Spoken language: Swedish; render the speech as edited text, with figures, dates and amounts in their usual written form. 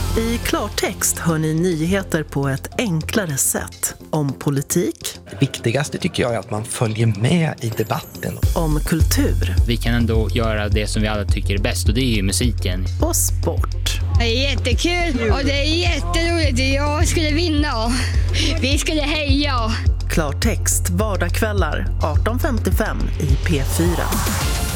I klartext hör ni nyheter på ett enklare sätt. Om politik. Det viktigaste tycker jag är att man följer med i debatten. Om kultur. Vi kan ändå göra det som vi alla tycker är bäst, och det är ju musiken. Och sport. Det är jättekul och det är jätteroligt. Jag skulle vinna. Vi skulle heja. Klartext vardagskvällar 18:55 i P4.